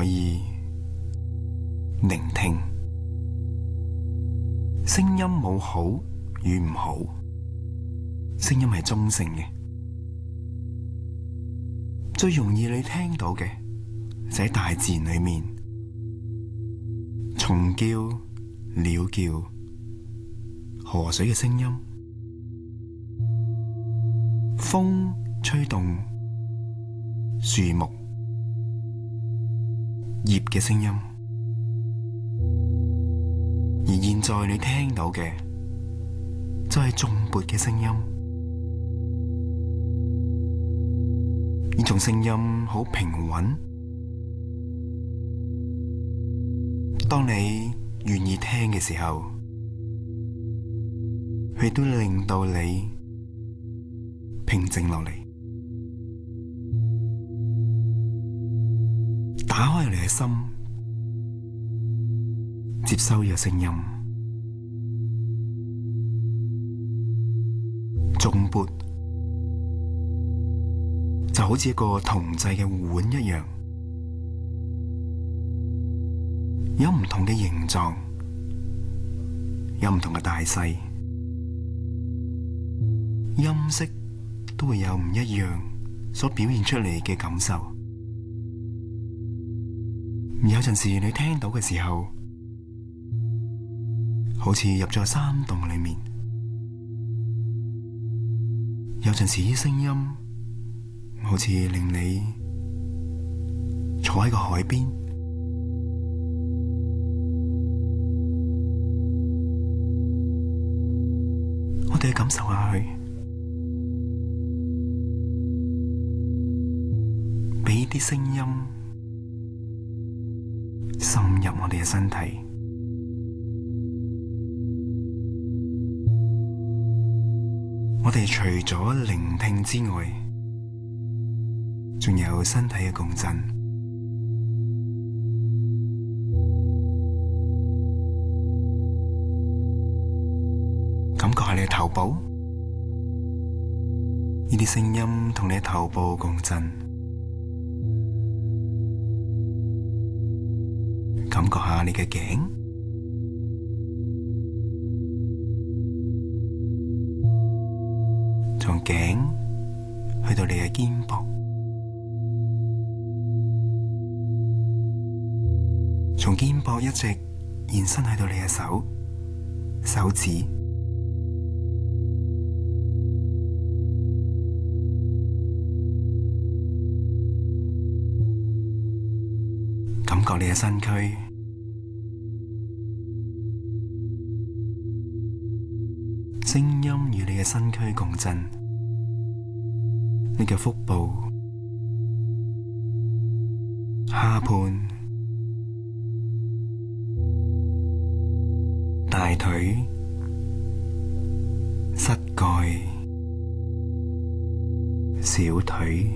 可以聆聽。聲音冇好與唔好，聲音係中性嘅。最容易你聽到嘅就喺大自然裏面，蟲叫、鳥叫、河水嘅聲音，風吹動樹木葉嘅聲音。而現在你聽到嘅就係頌缽嘅聲音。呢種聲音好平穩，當你願意聽嘅時候，佢都令到你平靜落嚟，打開你嘅心，接收呢個聲音。頌缽就好似一個銅製嘅碗一樣，有唔同嘅形狀，有唔同嘅大細，音色都會有唔一樣所表現出嚟嘅感受。有陣時你聽到嘅時候，好似入咗山洞裏面；有陣時啲聲音好似令你坐喺個海邊。我哋感受下佢，俾啲聲音滲入我哋嘅身體。我哋除咗聆聽之外，仲有身體嘅共振，感覺下你嘅頭部，呢啲聲音同你嘅頭部共振，感覺下你嘅頸，從頸去到你嘅肩膊，從肩膊一直延伸去到你嘅手指，感覺你嘅身軀，聲音與你嘅身軀共振，你嘅腹部、下盤、大腿、膝蓋、小腿、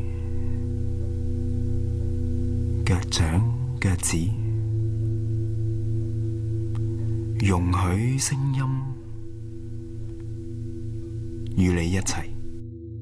腳掌、腳趾，容許聲音與你一齊。